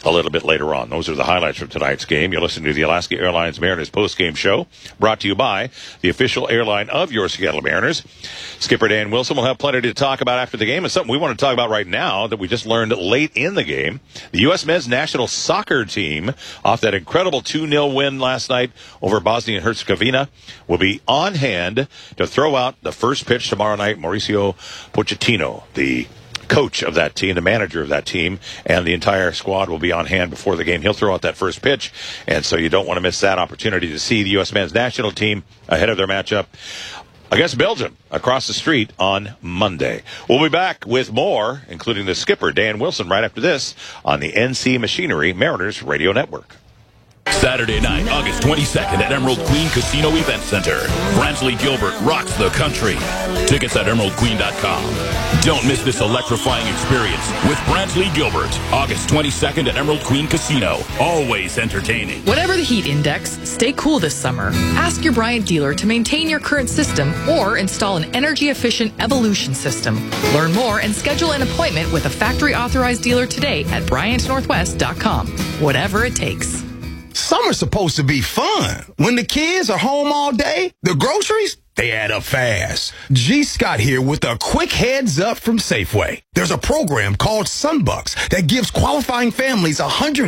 a little bit later on. Those are the highlights from tonight's game. You're listening to the Alaska Airlines Mariners postgame show, brought to you by the official airline of your Seattle Mariners. Skipper Dan Wilson will have plenty to talk about after the game, and something we want to talk about right now that we just learned late in the game. The U.S. men's national soccer team, off that incredible 2-0 win last night over Bosnia and Herzegovina, will be on hand to throw out the first pitch tomorrow night. Mauricio Pochettino, the coach of that team, the manager of that team, and the entire squad will be on hand before the game. He'll throw out that first pitch, and so you don't want to miss that opportunity to see the U.S. men's national team ahead of their matchup against Belgium across the street on Monday. We'll be back with more, including the skipper, Dan Wilson, right after this on the NC Machinery Mariners Radio Network. Saturday night, August 22nd at Emerald Queen Casino Event Center. Brantley Gilbert rocks the country. Tickets at emeraldqueen.com. Don't miss this electrifying experience with Brantley Gilbert. August 22nd at Emerald Queen Casino. Always entertaining. Whatever the heat index, stay cool this summer. Ask your Bryant dealer to maintain your current system or install an energy-efficient Evolution system. Learn more and schedule an appointment with a factory-authorized dealer today at BryantNorthwest.com. Whatever it takes. Summer's supposed to be fun. When the kids are home all day, the groceries, they add up fast. G. Scott here with a quick heads up from Safeway. There's a program called Sunbucks that gives qualifying families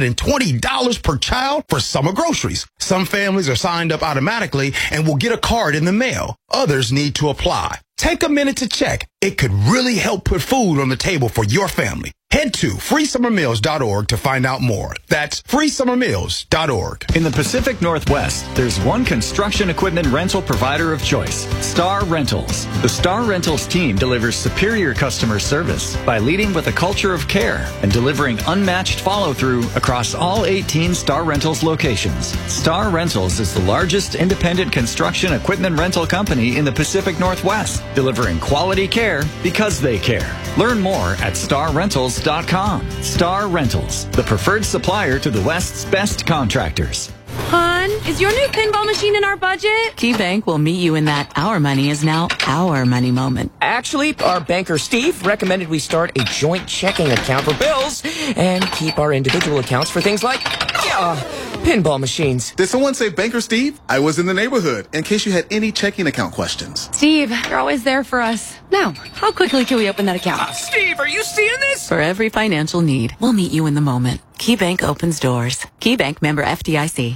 $120 per child for summer groceries. Some families are signed up automatically and will get a card in the mail. Others need to apply. Take a minute to check. It could really help put food on the table for your family. Head to freesummermeals.org to find out more. That's freesummermeals.org. In the Pacific Northwest, there's one construction equipment rental provider of choice, Star Rentals. The Star Rentals team delivers superior customer service by leading with a culture of care and delivering unmatched follow-through across all 18 Star Rentals locations. Star Rentals is the largest independent construction equipment rental company in the Pacific Northwest, delivering quality care because they care. Learn more at starrentals.com. Star Rentals, the preferred supplier to the West's best contractors. Hon, is your new pinball machine in our budget? KeyBank will meet you in that our money is now our money moment. Actually, our banker Steve recommended we start a joint checking account for bills and keep our individual accounts for things like pinball machines. Did someone say Banker Steve? I was in the neighborhood, in case you had any checking account questions. Steve, you're always there for us. Now, how quickly can we open that account? Steve, are you seeing this? For every financial need, we'll meet you in the moment. KeyBank opens doors. KeyBank, member FDIC.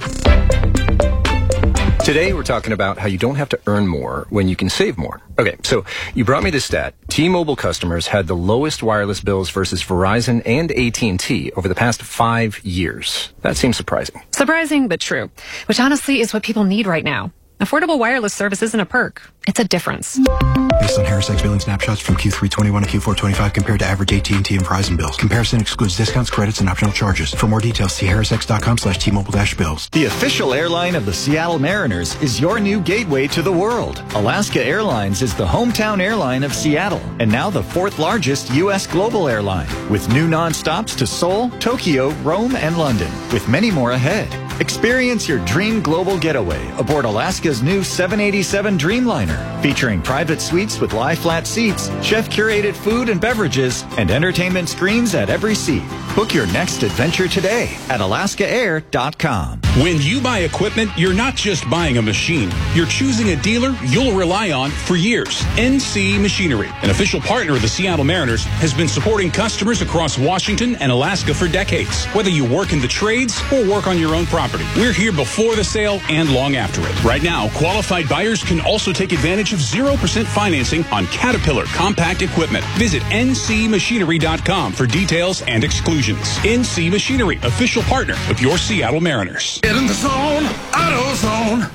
Today, we're talking about how you don't have to earn more when you can save more. Okay, so you brought me this stat. T-Mobile customers had the lowest wireless bills versus Verizon and AT&T over the past 5 years. That seems surprising. Surprising, but true. Which honestly is what people need right now. Affordable wireless service isn't a perk. It's a difference. Based on HarrisX billing snapshots from Q3 21 to Q4 25 compared to average AT&T and Verizon bills. Comparison excludes discounts, credits, and optional charges. For more details, see harrisx.com/T-Mobile-bills. The official airline of the Seattle Mariners is your new gateway to the world. Alaska Airlines is the hometown airline of Seattle and now the 4th largest U.S. global airline with new nonstops to Seoul, Tokyo, Rome, and London, with many more ahead. Experience your dream global getaway aboard Alaska's new 787 Dreamliner, featuring private suites with lie-flat seats, chef-curated food and beverages, and entertainment screens at every seat. Book your next adventure today at alaskaair.com. When you buy equipment, you're not just buying a machine. You're choosing a dealer you'll rely on for years. NC Machinery, an official partner of the Seattle Mariners, has been supporting customers across Washington and Alaska for decades. Whether you work in the trades or work on your own property, we're here before the sale and long after it. Right now, qualified buyers can also take advantage of 0% financing on Caterpillar compact equipment. Visit ncmachinery.com for details and exclusions. NC Machinery, official partner of your Seattle Mariners. Get in the zone, AutoZone.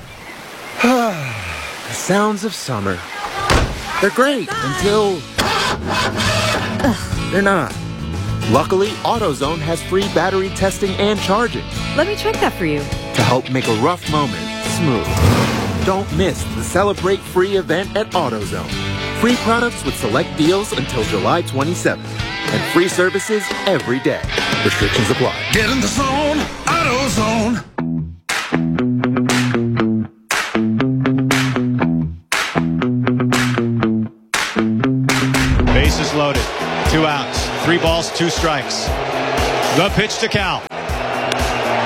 The sounds of summer. They're great until they're not. Luckily, AutoZone has free battery testing and charging. Let me check that for you. To help make a rough moment smooth. Don't miss the Celebrate Free event at AutoZone. Free products with select deals until July 27th. And free services every day. Restrictions apply. Get in the zone, AutoZone. Bases loaded. 2 outs. 3 balls, 2 strikes. The pitch to Cal.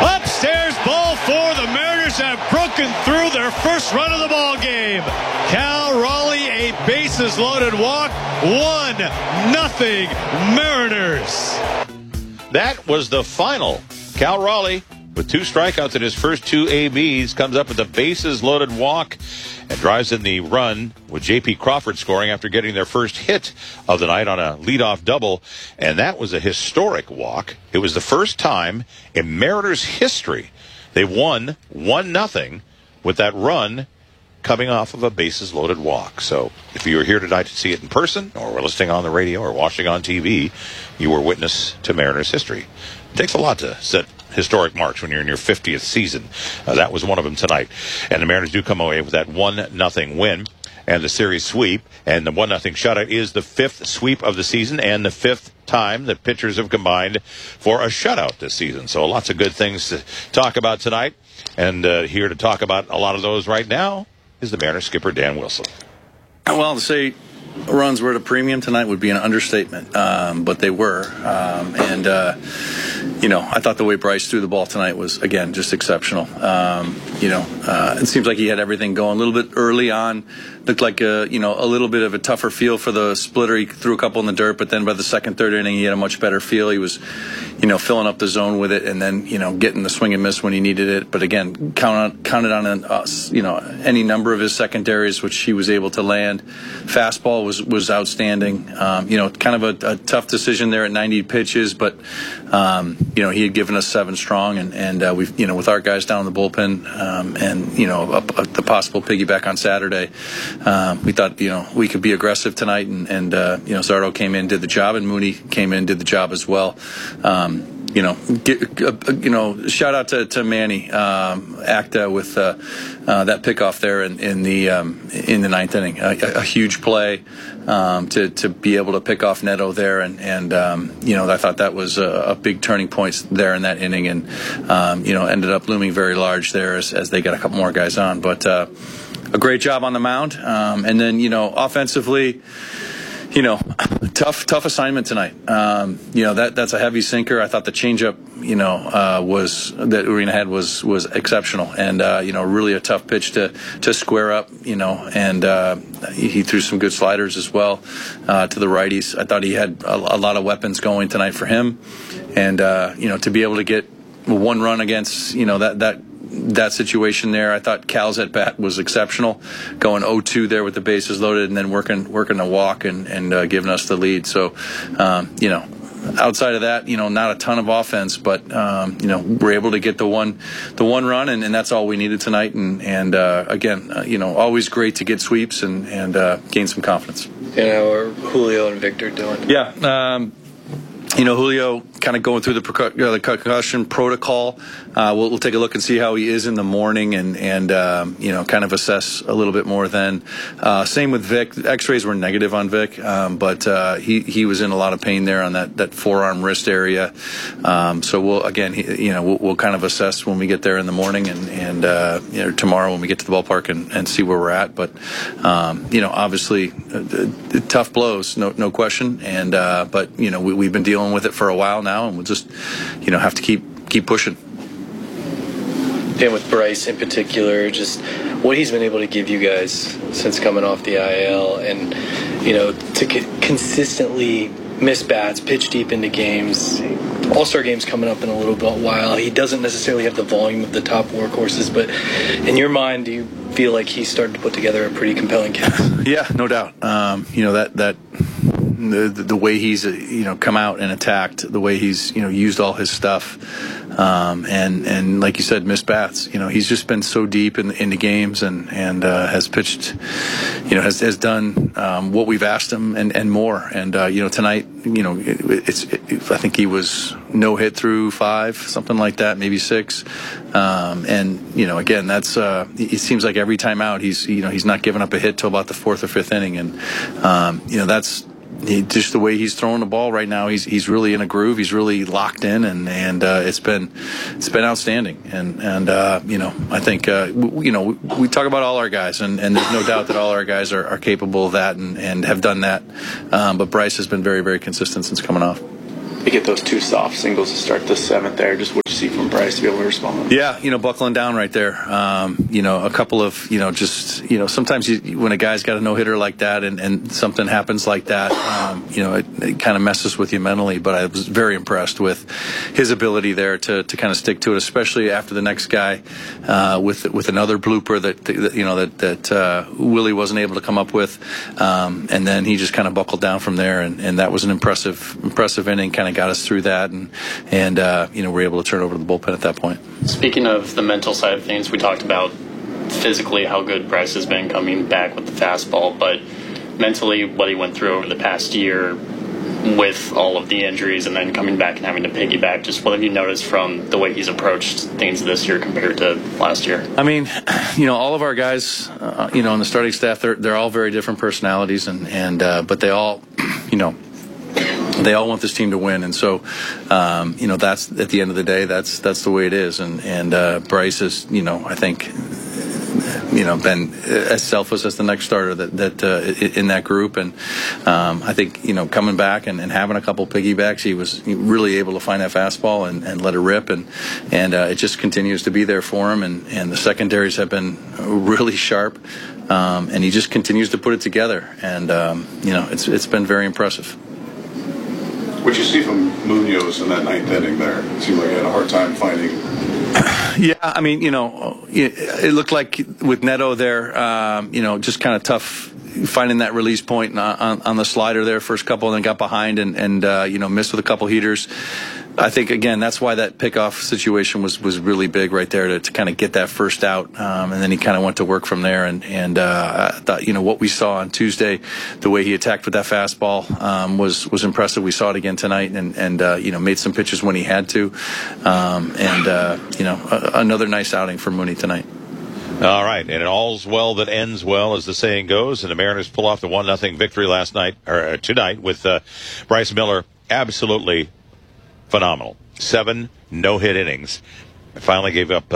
Upstairs ball four. The Mariners have broken through their first run of the ball game. Cal Raleigh, a bases loaded walk. 1-0 Mariners. That was the final. Cal Raleigh, with 2 strikeouts in his first 2 ABs, comes up with a bases loaded walk and drives in the run, with J.P. Crawford scoring after getting their first hit of the night on a leadoff double. And that was a historic walk. It was the first time in Mariners history they won 1-0 with that run coming off of a bases loaded walk. So if you were here tonight to see it in person, or were listening on the radio, or watching on TV, you were witness to Mariners history. It takes a lot to set historic marks when you're in your 50th season. That was one of them tonight. And the Mariners do come away with that 1-0 win and the series sweep. And the 1-0 shutout is the 5th sweep of the season and the 5th time that pitchers have combined for a shutout this season. So lots of good things to talk about tonight. And here to talk about a lot of those right now is the Mariners skipper, Dan Wilson. Well, to say runs were at a premium tonight would be an understatement, but they were. I thought the way Bryce threw the ball tonight was, again, just exceptional. It seems like he had everything going a little bit early on. Looked like a little bit of a tougher feel for the splitter. He threw a couple in the dirt, but then by the second, third inning, he had a much better feel. He was, filling up the zone with it, and then, getting the swing and miss when he needed it. But again, counted on any number of his secondaries, which he was able to land. Fastball was outstanding. Kind of a tough decision there at 90 pitches, but he had given us 7 strong, and we've with our guys down in the bullpen, the possible piggyback on Saturday. We thought, we could be aggressive tonight, and Zardo came in, did the job, and Mooney came in, did the job as well. Shout out to Manny Acta with that pickoff there in the ninth inning. A huge play to be able to pick off Neto there, and I thought that was a big turning point there in that inning, and ended up looming very large there as they got a couple more guys on, but. A great job on the mound, and then offensively, tough assignment tonight. That's a heavy sinker. I thought the changeup, that Urena had was exceptional, and really a tough pitch to square up, and he threw some good sliders as well to the righties. I thought he had a lot of weapons going tonight for him, and to be able to get 1 run against that situation there. I thought Cal's at bat was exceptional, going 0-2 there with the bases loaded, and then working a walk and giving us the lead. So, outside of that, not a ton of offense, but we're able to get the one run, and that's all we needed tonight. And again, always great to get sweeps and gain some confidence. And how are Julio and Victor doing? Yeah. Julio kind of going through the concussion protocol. We'll take a look and see how he is in the morning, and kind of assess a little bit more then. Same with Vic. X-rays were negative on Vic, but he was in a lot of pain there on that forearm wrist area. So we'll kind of assess when we get there in the morning, and tomorrow when we get to the ballpark and see where we're at. But obviously tough blows, no question. And but we've been dealing with it for a while now, and we'll just have to keep pushing. And with Bryce in particular, just what he's been able to give you guys since coming off the IL, and to consistently miss bats, pitch deep into games. All-Star games coming up in a little bit while. He doesn't necessarily have the volume of the top workhorses, but in your mind, do you feel like he's started to put together a pretty compelling case? Yeah, no doubt. The way he's come out and attacked, the way he's used all his stuff, and like you said, missed bats. He's just been so deep in the games, and has pitched, has done what we've asked him and more. And tonight, I think he was no hit through 5, something like that, maybe 6. Again, that's it seems like every time out he's not giving up a hit till about the 4th or 5th inning, and that's. Just the way he's throwing the ball right now, he's really in a groove. He's really locked in, and it's been outstanding. And I think we talk about all our guys, and there's no doubt that all our guys are capable of that and have done that. But Bryce has been very, very consistent since coming off. to get those 2 soft singles to start the 7th there. Just what you see from Bryce to be able to respond. Yeah, buckling down right there. A couple of, sometimes when a guy's got a no-hitter like that and something happens like that, it kind of messes with you mentally. But I was very impressed with his ability there to kind of stick to it, especially after the next guy with another blooper that Willie wasn't able to come up with. And then he just kind of buckled down from there, and that was an impressive inning, kind of got us through that, and we're able to turn over the bullpen at that point. Speaking of the mental side of things, we talked about physically how good Bryce has been coming back with the fastball, but mentally what he went through over the past year with all of the injuries and then coming back and having to piggyback, just what have you noticed from the way he's approached things this year compared to last year? I mean, all of our guys, on the starting staff, they're all very different personalities, but they all, they all want this team to win, and so, that's at the end of the day, that's the way it is, and Bryce is, I think, been as selfless as the next starter that in that group, and I think coming back and having a couple piggybacks, he was really able to find that fastball and let it rip, and it just continues to be there for him, and the secondaries have been really sharp, and he just continues to put it together, and it's been very impressive. What you see from Munoz in that 9th inning there? It seemed like he had a hard time finding. Yeah, I mean, it looked like with Neto there, just kind of tough finding that release point on the slider there, first couple, and then got behind and missed with a couple heaters. I think, again, that's why that pickoff situation was really big right there to kind of get that first out. And then he kind of went to work from there. And I thought, what we saw on Tuesday, the way he attacked with that fastball was impressive. We saw it again tonight and made some pitches when he had to. Another nice outing for Mooney tonight. All right, and all's well that ends well, as the saying goes, and the Mariners pull off the 1-0 victory tonight with Bryce Miller absolutely phenomenal. 7 no-hit innings. Finally gave up,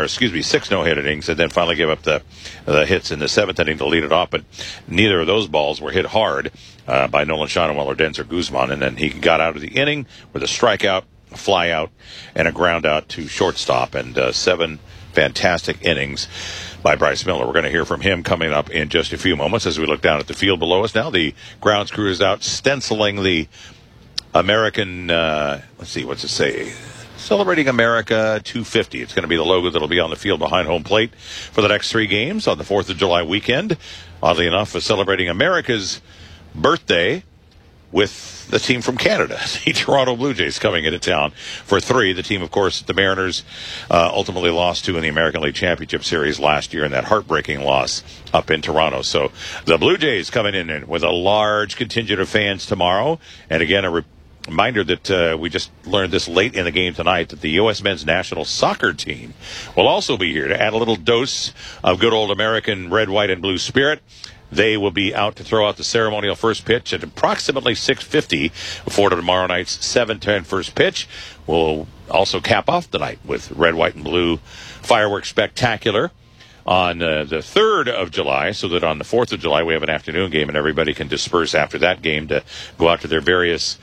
6 no-hit innings, and then finally gave up the hits in the 7th inning to lead it off. But neither of those balls were hit hard by Nolan Schanuel or Denzer Guzman. And then he got out of the inning with a strikeout, a fly out, and a ground out to shortstop. And 7 fantastic innings by Bryce Miller. We're going to hear from him coming up in just a few moments as we look down at the field below us. Now the grounds crew is out stenciling the American, let's see, what's it say? Celebrating America 250. It's going to be the logo that'll be on the field behind home plate for the next 3 games on the 4th of July weekend. Oddly enough, celebrating America's birthday with the team from Canada, the Toronto Blue Jays, coming into town for 3. The team, of course, the Mariners ultimately lost to in the American League Championship Series last year in that heartbreaking loss up in Toronto. So the Blue Jays coming in with a large contingent of fans tomorrow. And again, a reminder that we just learned this late in the game tonight that the U.S. men's national soccer team will also be here to add a little dose of good old American red, white, and blue spirit. They will be out to throw out the ceremonial first pitch at approximately 6:50 before tomorrow night's 7:10 first pitch. We'll also cap off the night with red, white, and blue fireworks spectacular on the 3rd of July, so that on the 4th of July we have an afternoon game and everybody can disperse after that game to go out to their various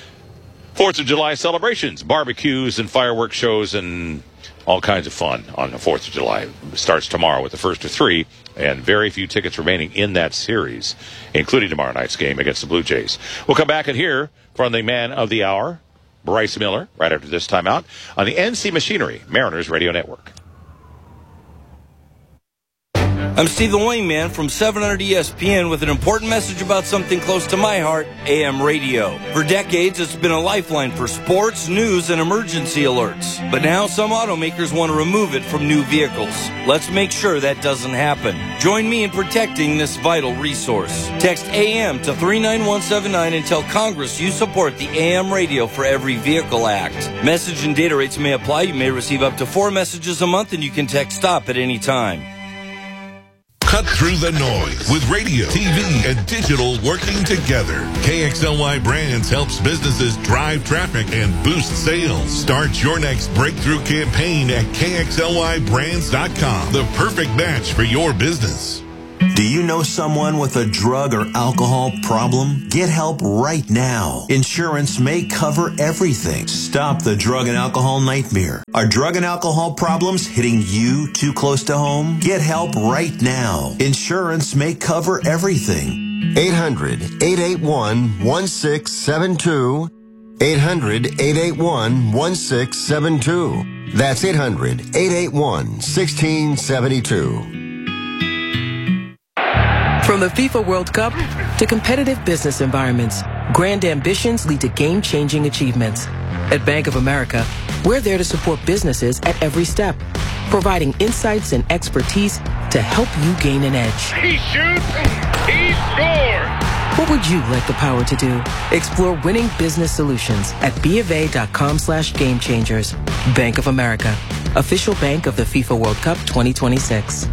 4th of July celebrations, barbecues and fireworks shows and all kinds of fun on the 4th of July. It starts tomorrow with the first of 3, and very few tickets remaining in that series, including tomorrow night's game against the Blue Jays. We'll come back and hear from the man of the hour, Bryce Miller, right after this timeout on the NC Machinery Mariners Radio Network. I'm Stephen Wingman from 700 ESPN with an important message about something close to my heart, AM radio. For decades, it's been a lifeline for sports, news, and emergency alerts. But now some automakers want to remove it from new vehicles. Let's make sure that doesn't happen. Join me in protecting this vital resource. Text AM to 39179 and tell Congress you support the AM Radio for Every Vehicle Act. Message and data rates may apply. You may receive up to 4 messages a month, and you can text STOP at any time. Cut through the noise with radio, TV, and digital working together. KXLY Brands helps businesses drive traffic and boost sales. Start your next breakthrough campaign at KXLYBrands.com. The perfect match for your business. Do you know someone with a drug or alcohol problem? Get help right now. Insurance may cover everything. Stop the drug and alcohol nightmare. Are drug and alcohol problems hitting you too close to home? Get help right now. Insurance may cover everything. 800-881-1672. 800-881-1672. That's 800-881-1672. From the FIFA World Cup to competitive business environments, grand ambitions lead to game-changing achievements. At Bank of America, we're there to support businesses at every step, providing insights and expertise to help you gain an edge. He shoots, he scores! What would you like the power to do? Explore winning business solutions at BofA.com/gamechangers. Bank of America, official bank of the FIFA World Cup 2026.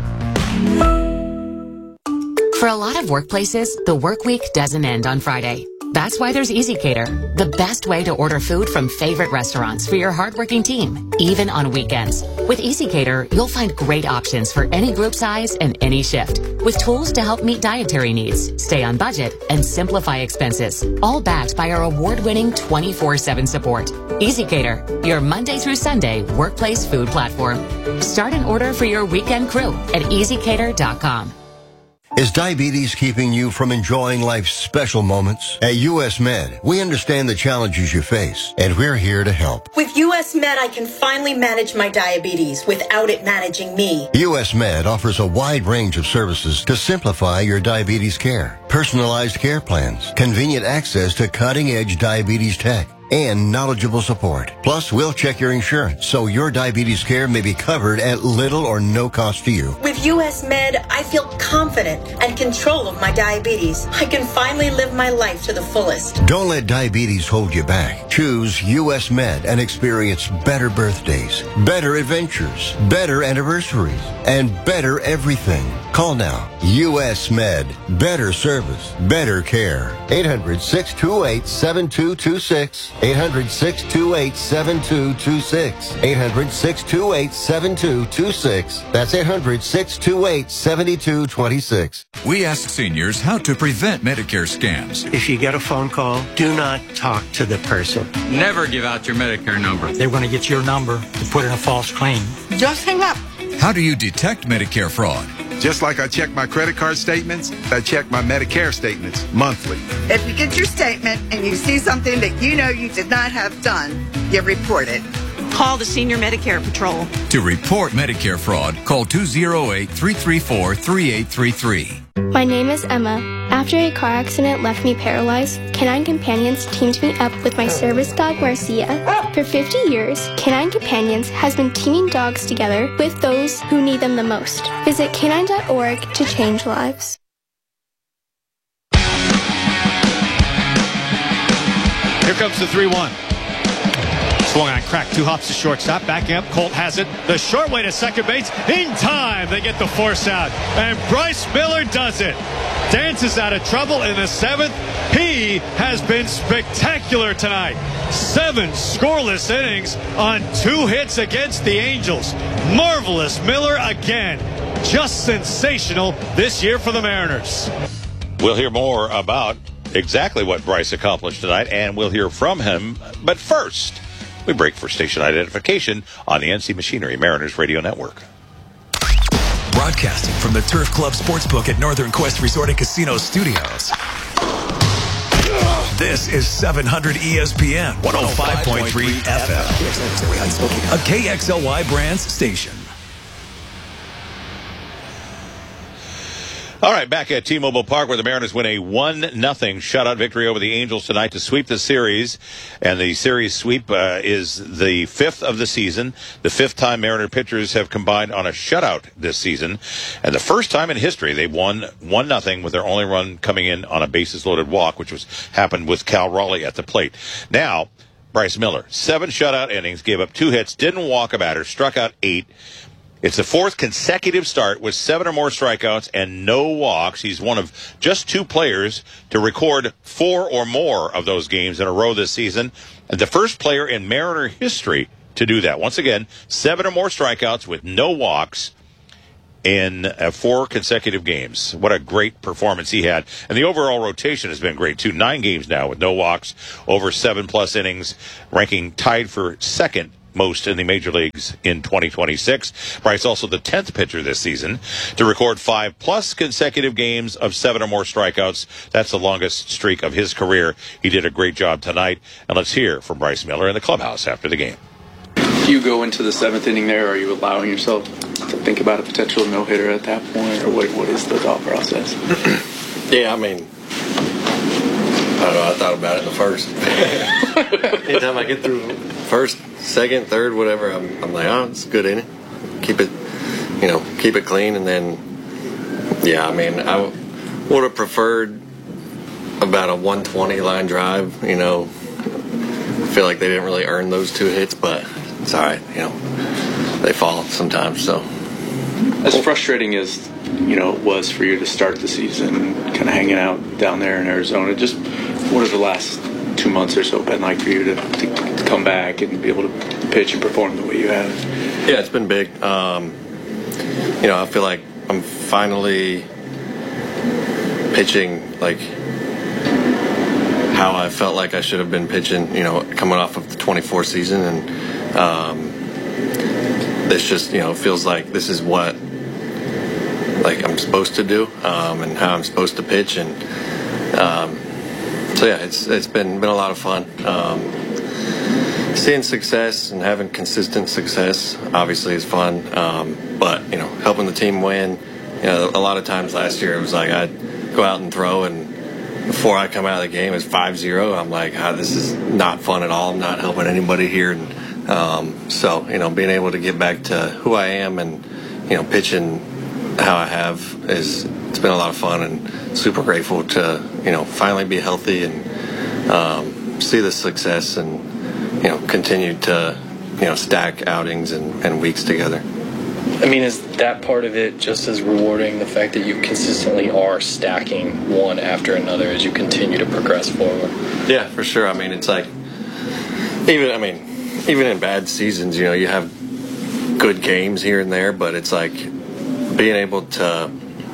For a lot of workplaces, the work week doesn't end on Friday. That's why there's EasyCater, the best way to order food from favorite restaurants for your hardworking team, even on weekends. With EasyCater, you'll find great options for any group size and any shift, with tools to help meet dietary needs, stay on budget, and simplify expenses, all backed by our award-winning 24/7 support. EasyCater, your Monday through Sunday workplace food platform. Start an order for your weekend crew at easycater.com. Is diabetes keeping you from enjoying life's special moments? At US Med, we understand the challenges you face, and we're here to help. With US Med, I can finally manage my diabetes without it managing me. US Med offers a wide range of services to simplify your diabetes care. Personalized care plans, convenient access to cutting-edge diabetes tech, and knowledgeable support. Plus, we'll check your insurance so your diabetes care may be covered at little or no cost to you. With US Med, I feel confident and control of my diabetes. I can finally live my life to the fullest. Don't let diabetes hold you back. Choose US Med and experience better birthdays, better adventures, better anniversaries, and better everything. Call now. US Med. Better service, better care. 800-628-7226. 800-628-7226. 800-628-7226. That's 800-628-7226. We ask seniors how to prevent Medicare scams. If you get a phone call, do not talk to the person. Never give out your Medicare number. They're going to get your number to put in a false claim. Just hang up. How do you detect Medicare fraud? Just like I check my credit card statements, I check my Medicare statements monthly. If you get your statement and you see something that you know you did not have done, you report it. Call the Senior Medicare Patrol. To report Medicare fraud, call 208-334-3833. My name is Emma. After a car accident left me paralyzed, Canine Companions teamed me up with my service dog, Marcia. For 50 years, Canine Companions has been teaming dogs together with those who need them the most. Visit canine.org to change lives. Here comes the 3-1. Swung on, crack, 2 hops to shortstop, backing up, Colt has it, the short way to second base, in time, they get the force out, and Bryce Miller does it. Dances out of trouble in the 7th. He has been spectacular tonight. 7 scoreless innings on 2 hits against the Angels. Marvelous Miller again. Just sensational this year for the Mariners. We'll hear more about exactly what Bryce accomplished tonight, and we'll hear from him, but first, we break for station identification on the NC Machinery Mariners Radio Network. Broadcasting from the Turf Club Sportsbook at Northern Quest Resort and Casino Studios. This is 700 ESPN 105.3 FM. A KXLY Brands station. All right, back at T-Mobile Park where the Mariners win a 1-0 shutout victory over the Angels tonight to sweep the series. And the series sweep is the 5th of the season. The 5th time Mariner pitchers have combined on a shutout this season. And the first time in history they've won 1-0 with their only run coming in on a bases-loaded walk, which happened with Cal Raleigh at the plate. Now, Bryce Miller, 7 shutout innings, gave up 2 hits, didn't walk a batter, struck out 8. It's the 4th consecutive start with 7 or more strikeouts and no walks. He's one of just 2 players to record 4 or more of those games in a row this season, and the first player in Mariner history to do that. Once again, 7 or more strikeouts with no walks. in 4 consecutive games. What a great performance he had. And the overall rotation has been great, too. 9 games now with no walks, over 7+ innings, ranking tied for second most in the major leagues in 2026. Bryce also the 10th pitcher this season to record 5+ consecutive games of 7 or more strikeouts. That's the longest streak of his career. He did a great job tonight. And let's hear from Bryce Miller in the clubhouse after the game. Do you go into the 7th inning there, or are you allowing yourself to think about a potential no-hitter at that point, or what is the thought process? Yeah, I mean, I don't know, I thought about it in the first. Anytime I get through first, second, third, whatever, I'm like, oh, it's a good inning. Keep it clean, and then, yeah, I mean, I would have preferred about a 120 line drive, I feel like they didn't really earn those 2 hits, but it's all right, they fall sometimes, so. As frustrating as, it was for you to start the season, kind of hanging out down there in Arizona, just what have the last 2 months or so been like for you to come back and be able to pitch and perform the way you have? Yeah, it's been big. I feel like I'm finally pitching like how I felt like I should have been pitching, coming off of the 24 season. And this just, feels like this is what I'm supposed to do and how I'm supposed to pitch. And so, yeah, it's been a lot of fun. Seeing success and having consistent success obviously is fun. But, helping the team win, a lot of times last year it was like I'd go out and throw, and before I come out of the game it's 5-0. I'm like, this is not fun at all. I'm not helping anybody here. And so, being able to get back to who I am and, pitching how I have it's been a lot of fun, and super grateful to, finally be healthy and see the success and, continue to, stack outings and weeks together. I mean, is that part of it just as rewarding, the fact that you consistently are stacking one after another as you continue to progress forward? Yeah, for sure. I mean, it's like, even in bad seasons, you have good games here and there, but it's like being able to,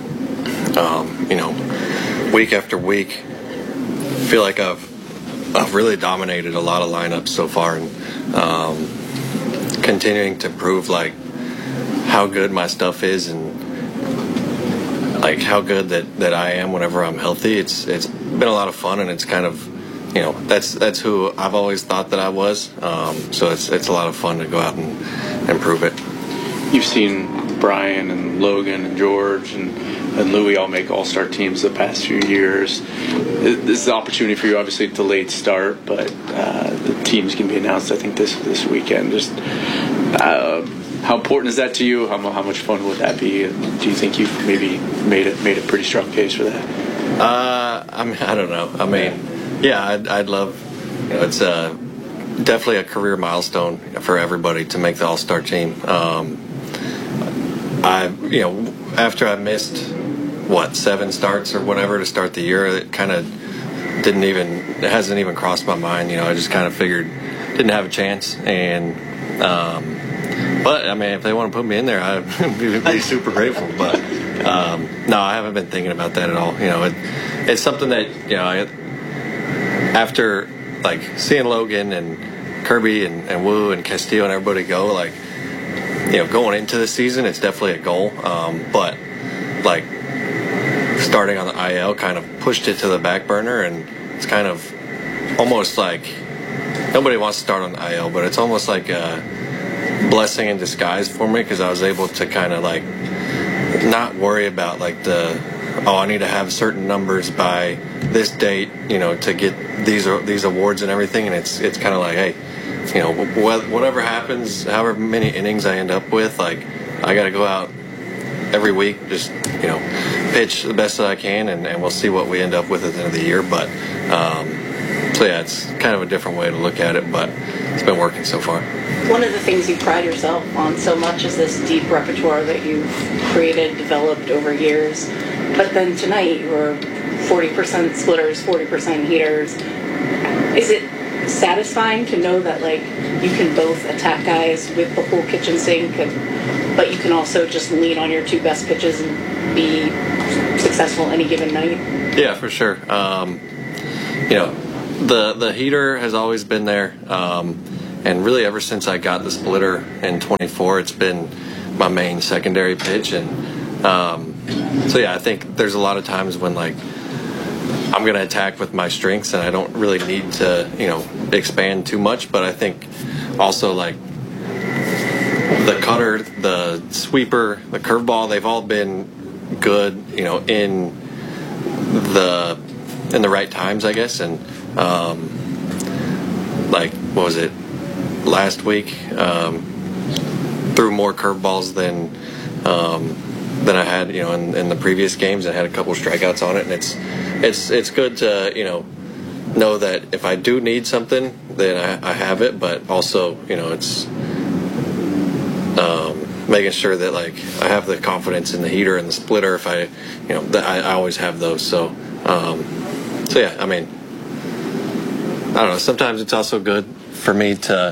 week after week, feel like I've really dominated a lot of lineups so far, and continuing to prove like how good my stuff is and like how good that I am whenever I'm healthy. It's been a lot of fun, and it's kind of, that's who I've always thought that I was. So it's a lot of fun to go out and prove it. You've seen Brian and Logan and George and Louie all make all-star teams the past few years. This is an opportunity for you, obviously, delayed start, but the team's going to be announced, I think, this weekend. Just how important is that to you? How much fun would that be? And do you think you've maybe made a pretty strong case for that? I don't know. I mean, yeah, I'd love. It's definitely a career milestone for everybody to make the all-star team. After I missed 7 starts or whatever to start the year, it kind of hasn't even crossed my mind. I just kind of figured didn't have a chance, and but I mean, if they want to put me in there, I'd be super grateful. But no, I haven't been thinking about that at all. It's something that after like seeing Logan and Kirby and Wu and Castillo and everybody go, like, going into the season, it's definitely a goal. But like starting on the IL kind of pushed it to the back burner, and it's kind of almost like nobody wants to start on the IL, but it's almost like a blessing in disguise for me, because I was able to kind of like not worry about like I need to have certain numbers by this date, to get these awards and everything. And it's kind of like, hey, whatever happens, however many innings I end up with, like I got to go out every week, just pitch the best that I can, and we'll see what we end up with at the end of the year. But so yeah, it's kind of a different way to look at it, but it's been working so far. One of the things you pride yourself on so much is this deep repertoire that you've created, developed over years. But then tonight you were 40% splitters, 40% heaters. Is it satisfying to know that like you can both attack guys with the whole kitchen sink, but you can also just lean on your two best pitches and be successful any given night? Yeah, for sure. The heater has always been there, and really ever since I got the splitter in 24, it's been my main secondary pitch. And I think there's a lot of times when like I'm going to attack with my strengths, and I don't really need to expand too much. But I think also like the cutter, the sweeper, the curveball, they've all been good, in the right times, I guess. And what was it, last week, threw more curveballs than I had, in the previous games. I had a couple strikeouts on it, and it's good to know that if I do need something, then I have it. But also, it's making sure that like I have the confidence in the heater and the splitter. If I, that I always have those. So yeah, I mean, I don't know. Sometimes it's also good for me to,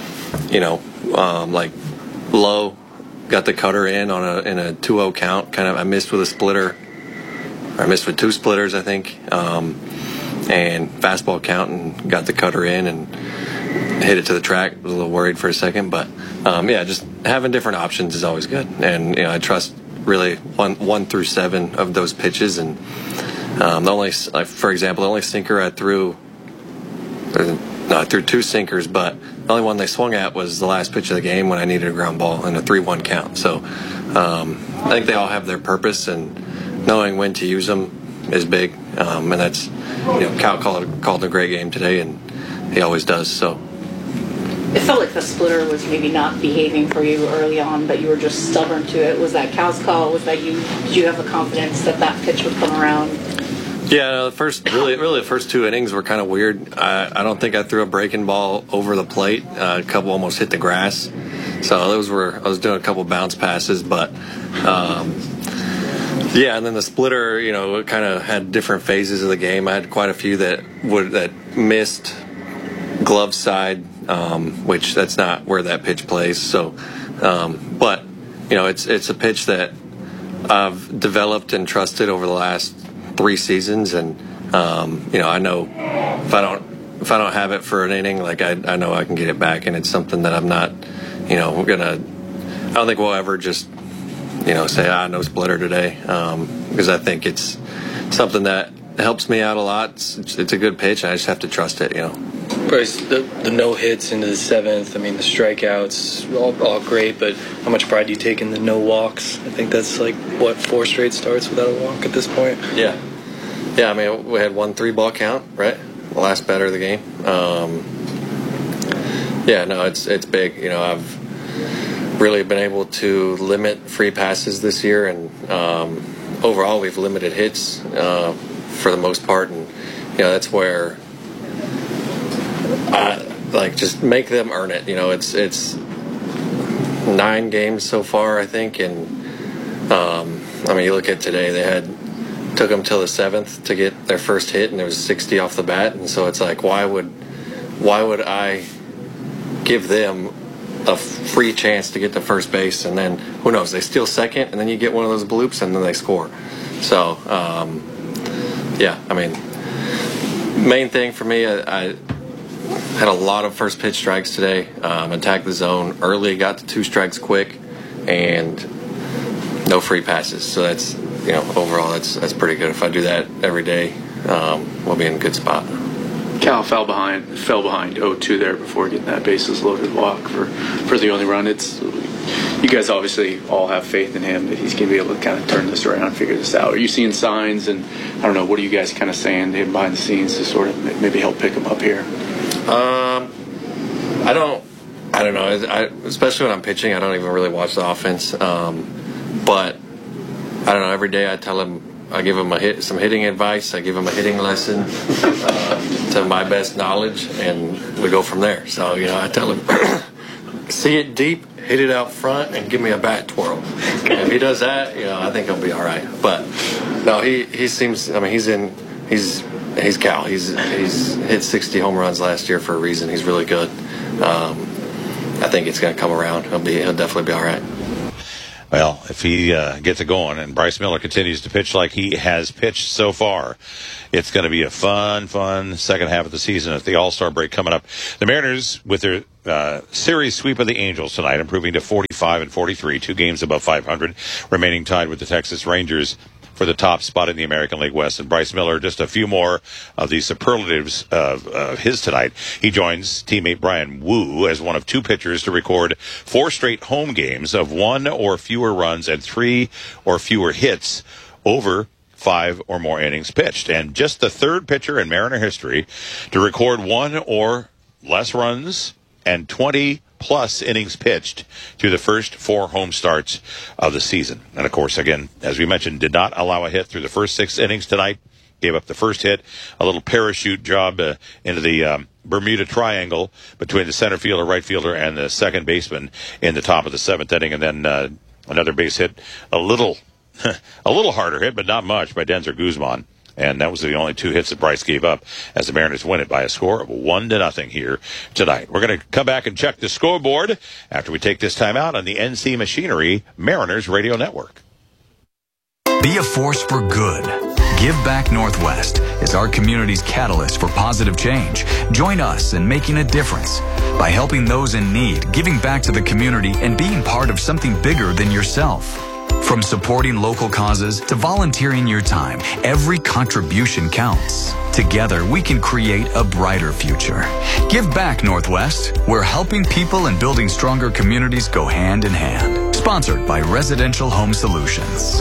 like low, got the cutter in in a 2-0 count. Kind of, I missed with a splitter. Or I missed with two splitters, I think, and fastball count, and got the cutter in and hit it to the track. Was a little worried for a second, but just having different options is always good. And I trust really 1 through 7 of those pitches. And for example, the only sinker I threw. I threw 2 sinkers, but the only one they swung at was the last pitch of the game when I needed a ground ball in a 3-1 count. So I think they all have their purpose, and knowing when to use them is big. And that's, Cal called a great game today, and he always does. So it felt like the splitter was maybe not behaving for you early on, but you were just stubborn to it. Was that Cal's call? Was that you? Did you have the confidence that pitch would come around? Yeah, the first 2 innings were kind of weird. I don't think I threw a breaking ball over the plate. A couple almost hit the grass. So I was doing a couple bounce passes, but and then the splitter, it kind of had different phases of the game. I had quite a few that missed glove side, which that's not where that pitch plays. So, but it's a pitch that I've developed and trusted over the last 3 seasons, and I know if I don't have it for an inning, like I know I can get it back, and it's something that I'm not, I don't think we'll ever just, say no splitter today, because I think it's something that helps me out a lot. It's a good pitch, and I just have to trust it, Bryce, the no hits into the 7th, I mean the strikeouts, all great, but how much pride do you take in the no walks? I think that's 4 straight starts without a walk at this point? Yeah, I mean, we had 1 3-ball count, right? The last batter of the game. It's big. I've really been able to limit free passes this year, and overall we've limited hits for the most part, and that's where just make them earn it. It's 9 games so far, I think, and you look at today, took them till the 7th to get their first hit, and there was 60 off the bat, and so it's like, why would I give them a free chance to get to first base, and then who knows, they steal second, and then you get one of those bloops, and then they score. So main thing for me, I had a lot of first pitch strikes today. Attacked the zone early, got to 2 strikes quick, and no free passes. So that's, overall that's pretty good. If I do that every day, we'll be in a good spot. Cal fell behind 0-2 there before getting that bases loaded walk for the only run. You guys obviously all have faith in him that he's going to be able to kind of turn this around and figure this out. Are you seeing signs? And I don't know, what are you guys kind of saying to him behind the scenes to sort of maybe help pick him up here? I don't know. Especially when I'm pitching, I don't even really watch the offense. But I don't know. Every day I tell him, I give him some hitting advice. I give him a hitting lesson to my best knowledge, and we go from there. So I tell him, see it deep, hit it out front, and give me a bat twirl. And if he does that, I think he'll be all right. But no, he seems. I mean, he's he's Cal. He's hit 60 home runs last year for a reason. He's really good. I think it's going to come around. He'll definitely be all right. Well, if he gets it going and Bryce Miller continues to pitch like he has pitched so far, it's going to be a fun second half of the season at the All-Star break coming up. The Mariners, with their series sweep of the Angels tonight, improving to 45-43, 2 games above 500, remaining tied with the Texas Rangers for the top spot in the American League West. And Bryce Miller, just a few more of the superlatives of his tonight. He joins teammate Brian Wu as one of 2 pitchers to record 4 straight home games of 1 or fewer runs and 3 or fewer hits over 5 or more innings pitched. And just the 3rd pitcher in Mariner history to record 1 or less runs and 20-plus innings pitched through the first 4 home starts of the season. And, of course, again, as we mentioned, did not allow a hit through the first 6 innings tonight. Gave up the first hit, a little parachute job into the Bermuda Triangle between the center fielder, right fielder, and the second baseman in the top of the 7th inning. And then another base hit, a little harder hit, but not much, by Denzer Guzman. And that was the only 2 hits that Bryce gave up as the Mariners win it by a score of 1-0 here tonight. We're going to come back and check the scoreboard after we take this time out on the NC Machinery Mariners Radio Network. Be a force for good. Give Back Northwest is our community's catalyst for positive change. Join us in making a difference by helping those in need, giving back to the community, and being part of something bigger than yourself. From supporting local causes to volunteering your time, every contribution counts. Together, we can create a brighter future. Give Back Northwest, where helping people and building stronger communities go hand in hand. Sponsored by Residential Home Solutions.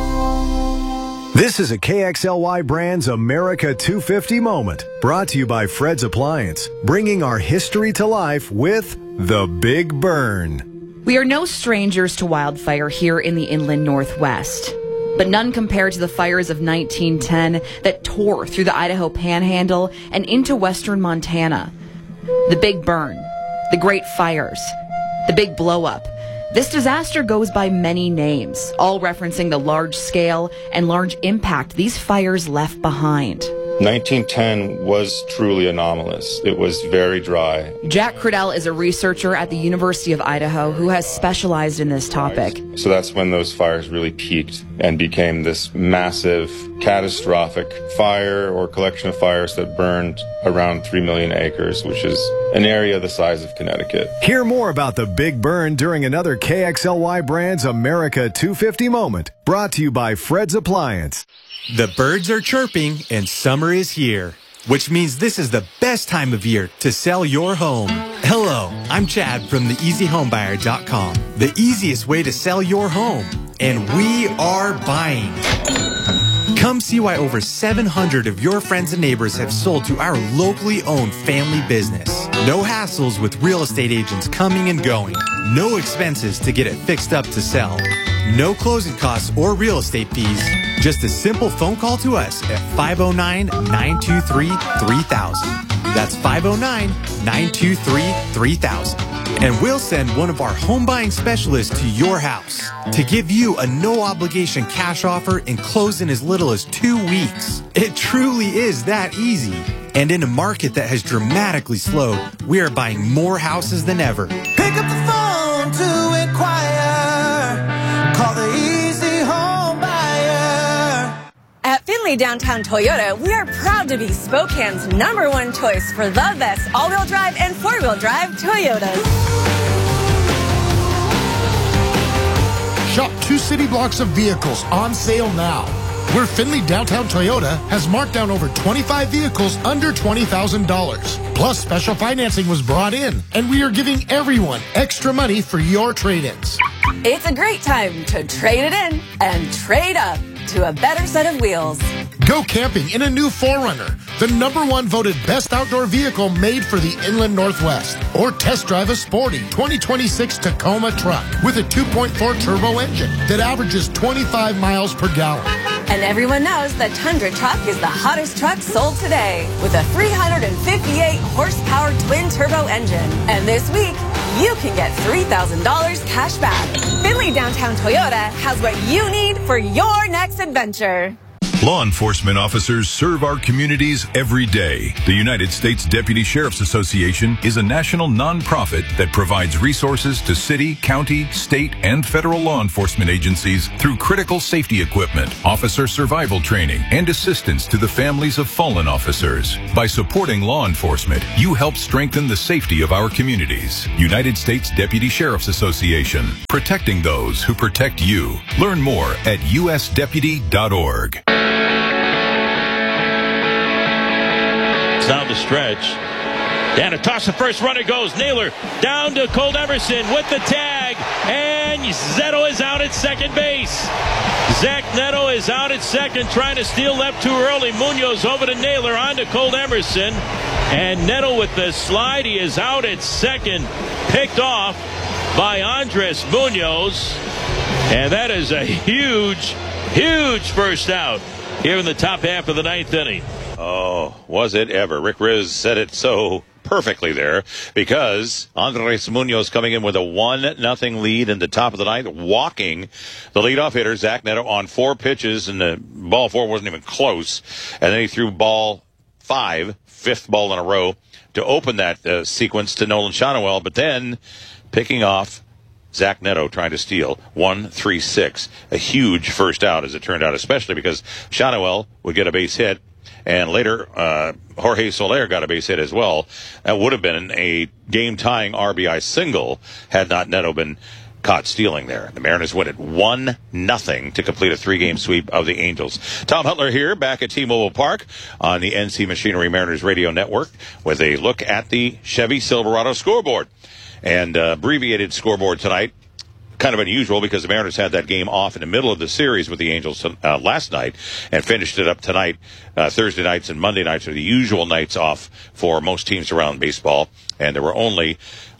This is a KXLY Brands America 250 moment, brought to you by Fred's Appliance, bringing our history to life with The Big Burn. We are no strangers to wildfire here in the inland Northwest, but none compared to the fires of 1910 that tore through the Idaho Panhandle and into western Montana. The Big Burn, the Great Fires, the Big Blow-Up. This disaster goes by many names, all referencing the large scale and large impact these fires left behind. 1910 was truly anomalous. It was very dry. Jack Cradell is a researcher at the University of Idaho who has specialized in this topic. So that's when those fires really peaked and became this massive, catastrophic fire or collection of fires that burned around 3 million acres, which is an area the size of Connecticut. Hear more about the Big Burn during another KXLY Brands America 250 moment, brought to you by Fred's Appliance. The birds are chirping and summer is here, which means this is the best time of year to sell your home. Hello, I'm Chad from theeasyhomebuyer.com, the easiest way to sell your home. And we are buying. Come see why over 700 of your friends and neighbors have sold to our locally owned family business. No hassles with real estate agents coming and going. No expenses to get it fixed up to sell. No closing costs or real estate fees. Just a simple phone call to us at 509-923-3000. That's 509-923-3000. And we'll send one of our home buying specialists to your house to give you a no-obligation cash offer and close in as little as 2 weeks. It truly is that easy. And in a market that has dramatically slowed, we are buying more houses than ever. Pick up the phone to inquire. Call the Easy Home Buyer. At Findlay Downtown Toyota, we are proud to be Spokane's #1 choice for the best all-wheel drive and four-wheel drive Toyotas. Shop 2 city blocks of vehicles on sale now. Where Findlay Downtown Toyota has marked down over 25 vehicles under $20,000. Plus, special financing was brought in, and we are giving everyone extra money for your trade-ins. It's a great time to trade it in and trade up to a better set of wheels. Go camping in a new 4Runner, the #1 voted best outdoor vehicle made for the inland Northwest. Or test drive a sporty 2026 Tacoma truck with a 2.4 turbo engine that averages 25 miles per gallon. And everyone knows the Tundra truck is the hottest truck sold today with a 358 horsepower twin turbo engine. And this week, you can get $3,000 cash back. Findlay Downtown Toyota has what you need for your next adventure. Law enforcement officers serve our communities every day. The United States Deputy Sheriff's Association is a national nonprofit that provides resources to city, county, state, and federal law enforcement agencies through critical safety equipment, officer survival training, and assistance to the families of fallen officers. By supporting law enforcement, you help strengthen the safety of our communities. United States Deputy Sheriff's Association, protecting those who protect you. Learn more at usdeputy.org. Down the stretch. Down to toss the first runner goes. Naylor down to Colt Emerson with the tag. And Zetto is out at second base. Zach Neto is out at second, trying to steal left too early. Munoz over to Naylor, on to Colt Emerson. And Neto with the slide. He is out at second. Picked off by Andres Munoz. And that is a huge, huge first out here in the top half of the ninth inning. Oh, was it ever. Rick Riz said it so perfectly there, because Andres Munoz coming in with a 1-0 lead in the top of the ninth, walking the leadoff hitter, Zach Neto, on 4 pitches, and the ball 4 wasn't even close. And then he threw ball 5, 5th ball in a row, to open that sequence to Nolan Shawneewell, but then picking off Zach Neto trying to steal 1-3-6. A huge first out, as it turned out, especially because Shawneewell would get a base hit. And later, Jorge Soler got a base hit as well. That would have been a game-tying RBI single had not Neto been caught stealing there. The Mariners win it 1-0 to complete a 3-game sweep of the Angels. Tom Hutler here, back at T-Mobile Park on the NC Machinery Mariners Radio Network with a look at the Chevy Silverado scoreboard. And abbreviated scoreboard tonight. Kind of unusual because the Mariners had that game off in the middle of the series with the Angels last night and finished it up tonight. Thursday nights and Monday nights are the usual nights off for most teams around baseball. And there were only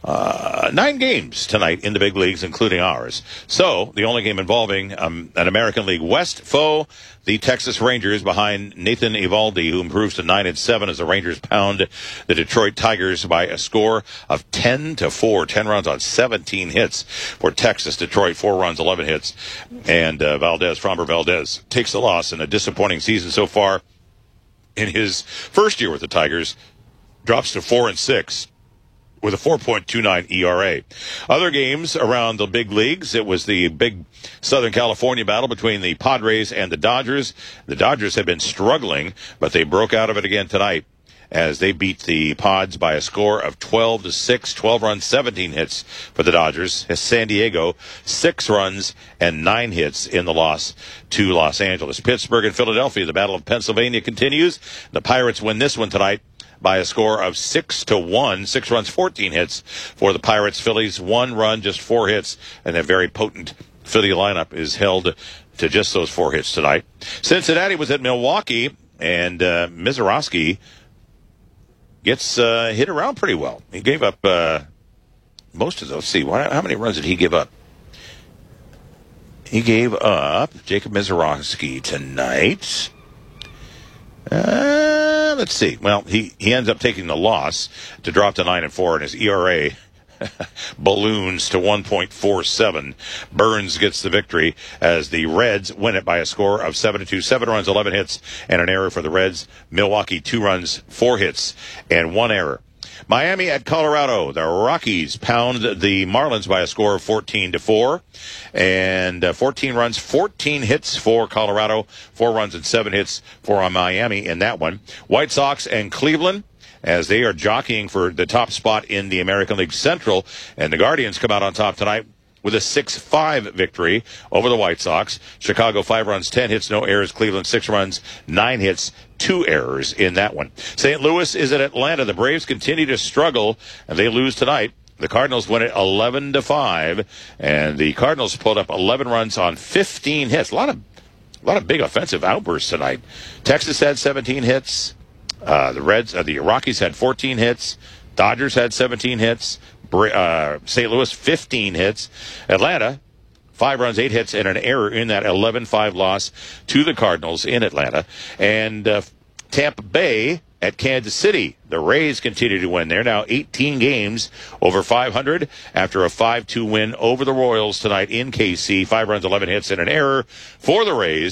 9 games tonight in the big leagues, including ours. So the only game involving an American League West foe, the Texas Rangers, behind Nathan Eovaldi, who improves to 9-7 as the Rangers pound the Detroit Tigers by a score of 10-4. 10 runs on 17 hits for Texas. Detroit 4 runs, 11 hits. And Framber Valdez takes the loss in a disappointing season so far. In his first year with the Tigers, drops to 4-6. With a 4.29 ERA. Other games around the big leagues, it was the big Southern California battle between the Padres and the Dodgers. The Dodgers have been struggling, but they broke out of it again tonight as they beat the Pods by a score of 12-6, 12 runs, 17 hits for the Dodgers. San Diego, 6 runs and 9 hits in the loss to Los Angeles. Pittsburgh and Philadelphia, the Battle of Pennsylvania continues. The Pirates win this one tonight by a score of 6-1, 6 runs, 14 hits for the Pirates. Phillies, 1 run, just 4 hits, and a very potent Philly lineup is held to just those 4 hits tonight. Cincinnati was at Milwaukee, and Mizorowski gets hit around pretty well. He gave up most of those. Let's see, how many runs did he give up? He gave up, Jacob Mizorowski tonight. Let's see. Well, he ends up taking the loss to drop to 9-4, and his ERA balloons to 1.47. Burns gets the victory as the Reds win it by a score of 7-2. 7 runs, 11 hits, and an error for the Reds. Milwaukee, 2 runs, 4 hits, and 1 error. Miami at Colorado. The Rockies pound the Marlins by a score of 14-4. And 14 runs, 14 hits for Colorado. 4 runs and 7 hits for Miami in that one. White Sox and Cleveland, as they are jockeying for the top spot in the American League Central. And the Guardians come out on top tonight with a 6-5 victory over the White Sox. Chicago, 5 runs, 10 hits, no errors. Cleveland, 6 runs, 9 hits, 2 errors in that one. St. Louis is at Atlanta. The Braves continue to struggle, and they lose tonight. The Cardinals win it 11-5, and the Cardinals pulled up 11 runs on 15 hits. A lot of big offensive outbursts tonight. Texas had 17 hits. The Rockies had 14 hits. Dodgers had 17 hits. St. Louis, 15 hits. Atlanta, 5 runs, 8 hits, and an error in that 11-5 loss to the Cardinals in Atlanta. And Tampa Bay at Kansas City. The Rays continue to win. They're now 18 games over 500 after a 5-2 win over the Royals tonight in KC. 5 runs, 11 hits, and an error for the Rays.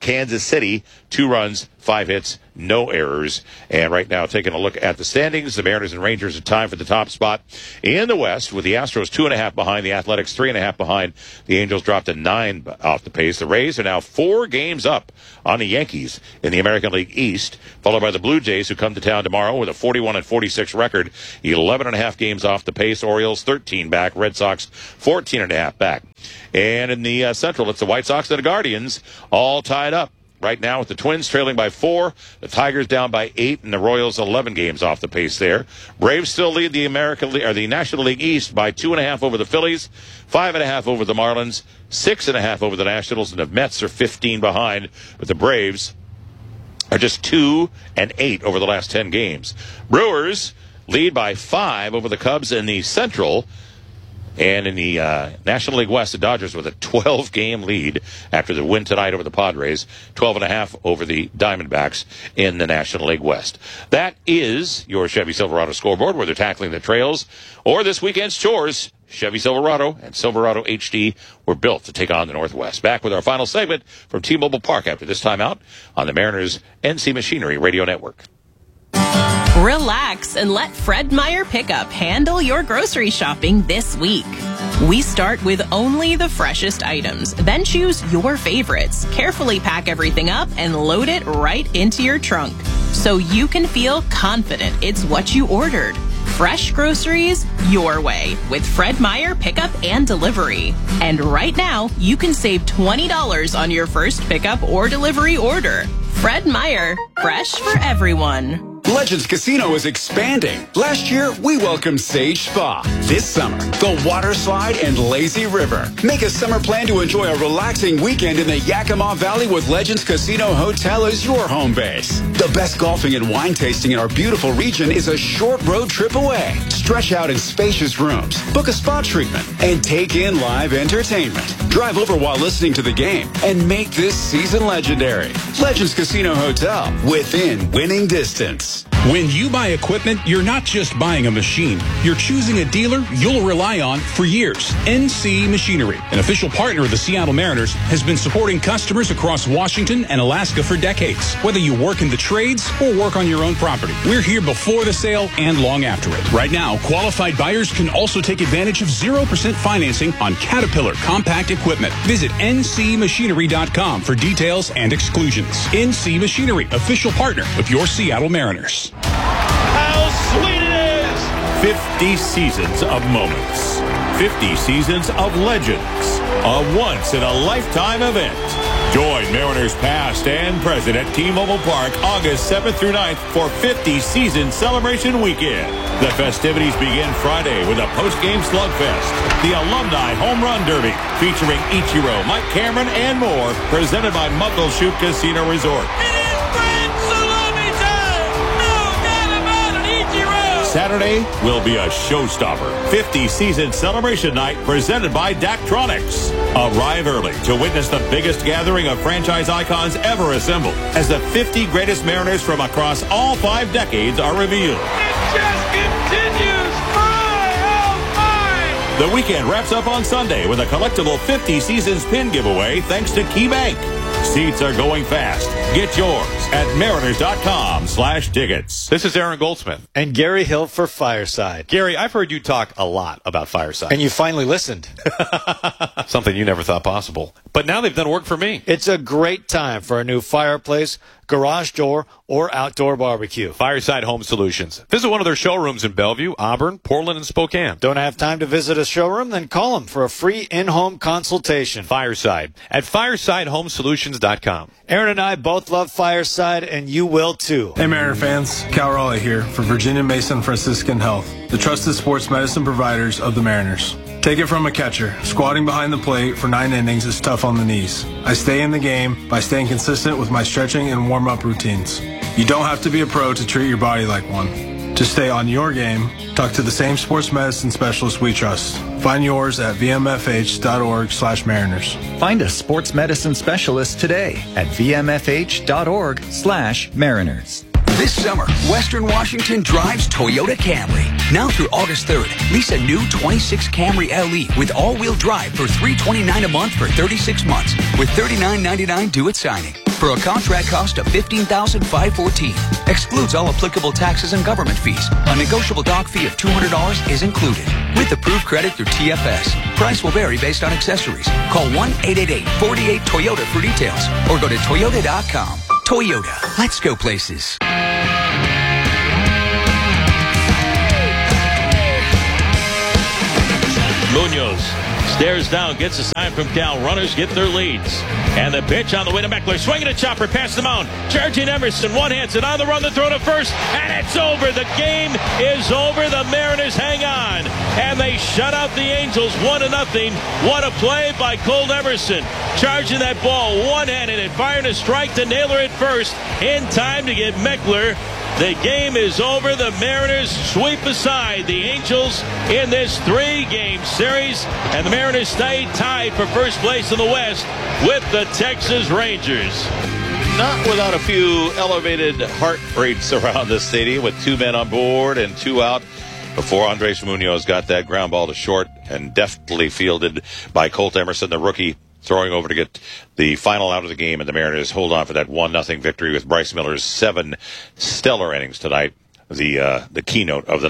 Kansas City, 2 runs, 5 hits, no errors. And right now, taking a look at the standings, the Mariners and Rangers are tied for the top spot in the West, with the Astros 2.5 behind, the Athletics 3.5 behind. The Angels dropped to 9 off the pace. The Rays are now 4 games up on the Yankees in the American League East, followed by the Blue Jays, who come to town tomorrow with a 41-46 record, 11.5 games off the pace. Orioles 13 back, Red Sox 14.5 back. And in the Central, it's the White Sox and the Guardians all tied up right now, with the Twins trailing by 4, the Tigers down by 8, and the Royals 11 games off the pace there. Braves still lead the the National League East by 2.5 over the Phillies, 5.5 over the Marlins, 6.5 over the Nationals, and the Mets are 15 behind, but the Braves are just 2 and 8 over the last 10 games. Brewers lead by 5 over the Cubs in the Central. And in the National League West, the Dodgers with a 12-game lead after the win tonight over the Padres, 12.5 over the Diamondbacks in the National League West. That is your Chevy Silverado scoreboard, where they're tackling the trails or this weekend's chores. Chevy Silverado and Silverado HD were built to take on the Northwest. Back with our final segment from T-Mobile Park after this timeout on the Mariners NC Machinery Radio Network. Relax and let Fred Meyer Pickup handle your grocery shopping this week. We start with only the freshest items, then choose your favorites. Carefully pack everything up and load it right into your trunk, so you can feel confident it's what you ordered. Fresh groceries your way with Fred Meyer Pickup and Delivery. And right now, you can save $20 on your first pickup or delivery order. Fred Meyer, fresh for everyone. Legends Casino is expanding. Last year, we welcomed Sage Spa. This summer, the Water Slide and Lazy River. Make a summer plan to enjoy a relaxing weekend in the Yakima Valley with Legends Casino Hotel as your home base. The best golfing and wine tasting in our beautiful region is a short road trip away. Stretch out in spacious rooms, book a spa treatment, and take in live entertainment. Drive over while listening to the game and make this season legendary. Legends Casino Hotel, within winning distance. When you buy equipment, you're not just buying a machine. You're choosing a dealer you'll rely on for years. NC Machinery, an official partner of the Seattle Mariners, has been supporting customers across Washington and Alaska for decades. Whether you work in the trades or work on your own property, we're here before the sale and long after it. Right now, qualified buyers can also take advantage of 0% financing on Caterpillar compact equipment. Visit ncmachinery.com for details and exclusions. NC Machinery, official partner of your Seattle Mariners. How sweet it is! 50 seasons of moments. 50 seasons of legends. A once-in-a-lifetime event. Join Mariners past and present at T-Mobile Park August 7th through 9th for 50 Season Celebration Weekend. The festivities begin Friday with a post-game slugfest, the Alumni Home Run Derby, featuring Ichiro, Mike Cameron, and more, presented by Muckleshoot Casino Resort. Saturday will be a showstopper. 50 Season Celebration Night presented by Daktronics. Arrive early to witness the biggest gathering of franchise icons ever assembled as the 50 greatest Mariners from across all 5 decades are revealed. It just continues. The weekend wraps up on Sunday with a collectible 50 Seasons pin giveaway thanks to KeyBank. Seats are going fast. Get yours at mariners.com/tickets. This is Aaron Goldsmith. And Gary Hill for Fireside. Gary, I've heard you talk a lot about Fireside. And you finally listened. Something you never thought possible. But now they've done work for me. It's a great time for a new fireplace, garage door, or outdoor barbecue. Fireside Home Solutions. Visit one of their showrooms in Bellevue, Auburn, Portland, and Spokane. Don't have time to visit a showroom? Then call them for a free in-home consultation. Fireside at firesidehomesolutions.com. Aaron and I both love Fireside, and you will too. Hey Mariner fans, Cal Raleigh here for Virginia Mason Franciscan Health, the trusted sports medicine providers of the Mariners. Take it from a catcher. Squatting behind the plate for 9 innings is tough on the knees. I stay in the game by staying consistent with my stretching and warm-up routines. You don't have to be a pro to treat your body like one. To stay on your game, talk to the same sports medicine specialist we trust. Find yours at vmfh.org/Mariners. Find a sports medicine specialist today at vmfh.org/Mariners. This summer, Western Washington drives Toyota Camry. Now through August 3rd, lease a new 26 Camry LE with all-wheel drive for $329 a month for 36 months with $39.99 due at signing. for a contract cost of $15,514. Excludes all applicable taxes and government fees. A negotiable dock fee of $200 is included. With approved credit through TFS. Price will vary based on accessories. Call 1-888-48-TOYOTA for details or go to Toyota.com. Toyota. Let's go places. Munoz stares down, gets a sign from Cal. Runners get their leads. And the pitch on the way to Meckler. Swinging a chopper past the mound. Charging Emerson. One-hands it on the run. The throw to first. And it's over. The game is over. The Mariners hang on. And they shut out the Angels 1-0. What a play by Colt Emerson. Charging that ball one-handed and firing a strike to Naylor at first. In time to get Meckler. The game is over. The Mariners sweep aside the Angels in this 3-game series. And the Mariners stay tied for first place in the West with the Texas Rangers. Not without a few elevated heart rates around the stadium with 2 men on board and 2 out before Andres Munoz got that ground ball to short and deftly fielded by Colt Emerson, the rookie, throwing over to get the final out of the game, and the Mariners hold on for that 1-0 victory with Bryce Miller's 7 stellar innings tonight. The keynote of the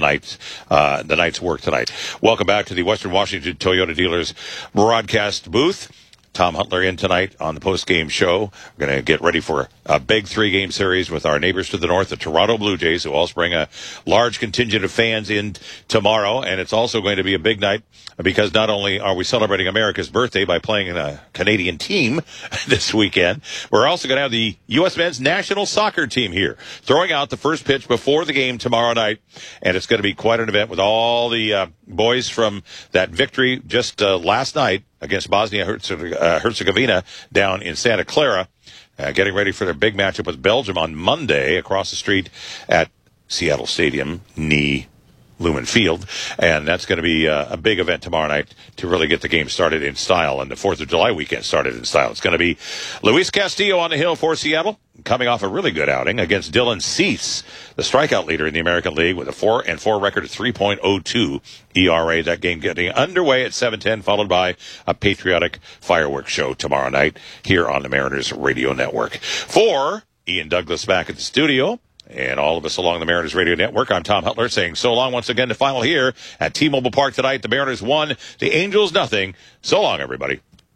night's work tonight. Welcome back to the Western Washington Toyota Dealers broadcast booth. Tom Huntler in tonight on the post-game show. We're going to get ready for a big 3-game series with our neighbors to the north, the Toronto Blue Jays, who also bring a large contingent of fans in tomorrow. And it's also going to be a big night because not only are we celebrating America's birthday by playing in a Canadian team this weekend, we're also going to have the U.S. men's national soccer team here throwing out the first pitch before the game tomorrow night. And it's going to be quite an event with all the boys from that victory just last night against Bosnia-Herzegovina down in Santa Clara, getting ready for their big matchup with Belgium on Monday across the street at Seattle Stadium, NE Lumen Field. And that's going to be a big event tomorrow night to really get the game started in style and the 4th of July weekend started in style. It's going to be Luis Castillo on the hill for Seattle, coming off a really good outing against Dylan Cease, the strikeout leader in the American League with a 4-4 record of 3.02 ERA. That game getting underway at 7:10, followed by a patriotic fireworks show tomorrow night here on the Mariners Radio Network. For Ian Douglas back at the studio, and all of us along the Mariners Radio Network, I'm Tom Huntler saying so long once again to final here at T-Mobile Park tonight. The Mariners 1, the Angels 0. So long, everybody.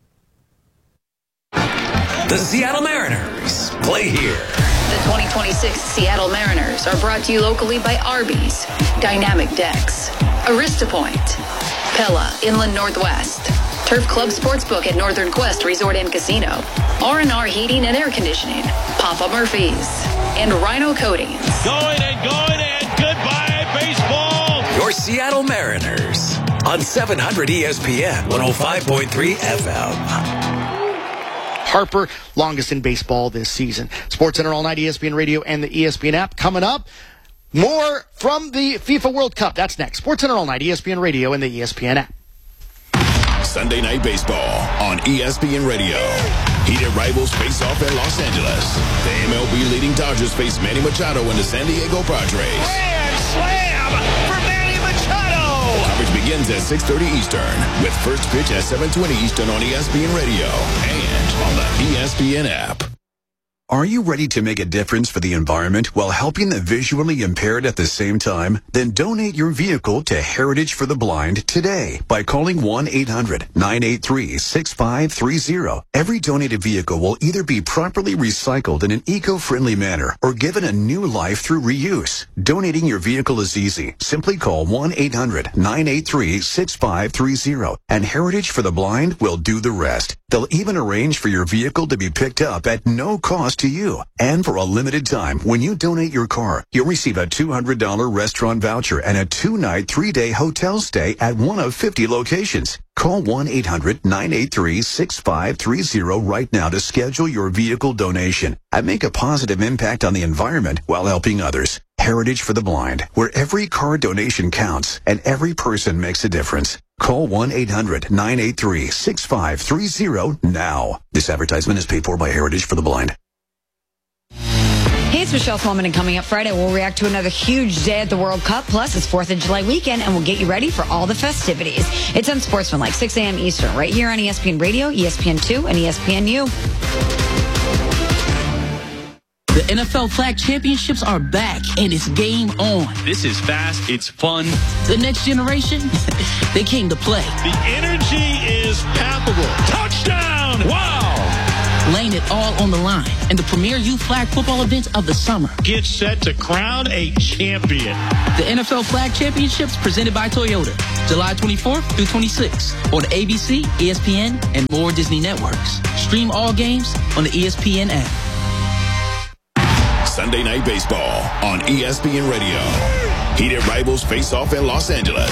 The Seattle Mariners play here. The 2026 Seattle Mariners are brought to you locally by Arby's, Dynamic Decks, Arista Point, Pella Inland Northwest, Turf Club Sportsbook at Northern Quest Resort and Casino, R&R Heating and Air Conditioning, Papa Murphy's, and Rhino Coatings. Going and goodbye baseball. Your Seattle Mariners on 700 ESPN 105.3 FM. Harper, longest in baseball this season. SportsCenter all night, ESPN Radio, and the ESPN app. Coming up, more from the FIFA World Cup. That's next. SportsCenter all night, ESPN Radio, and the ESPN app. Sunday Night Baseball on ESPN Radio. Heated rivals face off in Los Angeles. The MLB leading Dodgers face Manny Machado and the San Diego Padres. Grand slam for Manny Machado! Coverage begins at 6:30 Eastern with first pitch at 7:20 Eastern on ESPN Radio and on the ESPN app. Are you ready to make a difference for the environment while helping the visually impaired at the same time? Then donate your vehicle to Heritage for the Blind today by calling 1-800-983-6530. Every donated vehicle will either be properly recycled in an eco-friendly manner or given a new life through reuse. Donating your vehicle is easy. Simply call 1-800-983-6530 and Heritage for the Blind will do the rest. They'll even arrange for your vehicle to be picked up at no cost to you. And for a limited time, when you donate your car, you'll receive a $200 restaurant voucher and a 2-night, 3-day hotel stay at one of 50 locations. Call 1-800-983-6530 right now to schedule your vehicle donation and make a positive impact on the environment while helping others. Heritage for the Blind, where every car donation counts and every person makes a difference. Call 1-800-983-6530 now. This advertisement is paid for by Heritage for the Blind. Hey, it's Michelle Smallman, and coming up Friday, we'll react to another huge day at the World Cup. Plus, it's 4th of July weekend, and we'll get you ready for all the festivities. It's Unsportsmanlike, 6 a.m. Eastern, right here on ESPN Radio, ESPN2, and ESPNU. NFL Flag Championships are back, and it's game on. This is fast. It's fun. The next generation, they came to play. The energy is palpable. Touchdown! Wow! Laying it all on the line in the premier youth flag football event of the summer. Get set to crown a champion. The NFL Flag Championships presented by Toyota, July 24th through 26th on ABC, ESPN, and more Disney networks. Stream all games on the ESPN app. Sunday Night Baseball on ESPN Radio. Heated rivals face off in Los Angeles.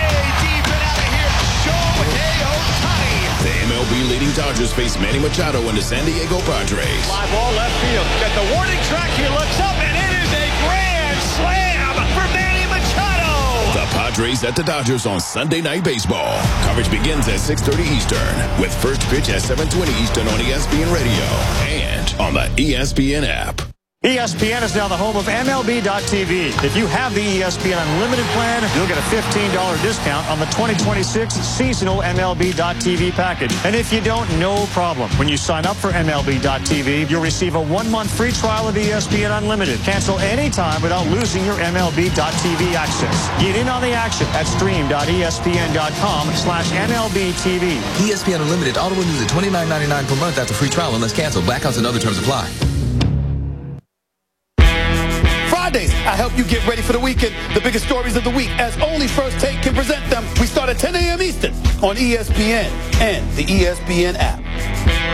The MLB leading Dodgers face Manny Machado and the San Diego Padres. Fly ball left field. At the warning track, he looks up, and it is a grand slam for Manny Machado. The Padres at the Dodgers on Sunday Night Baseball. Coverage begins at 6:30 Eastern with first pitch at 7:20 Eastern on ESPN Radio and on the ESPN app. ESPN is now the home of MLB.TV. If you have the ESPN Unlimited plan, you'll get a $15 discount on the 2026 seasonal MLB.TV package. And if you don't, no problem. When you sign up for MLB.TV, you'll receive a 1-month free trial of ESPN Unlimited. Cancel anytime without losing your MLB.TV access. Get in on the action at stream.espn.com/MLBTV. ESPN Unlimited auto renews at $29.99 per month after free trial unless canceled. Blackouts and other terms apply. Fridays, I help you get ready for the weekend. The biggest stories of the week, as only First Take can present them. We start at 10 a.m. Eastern on ESPN and the ESPN app.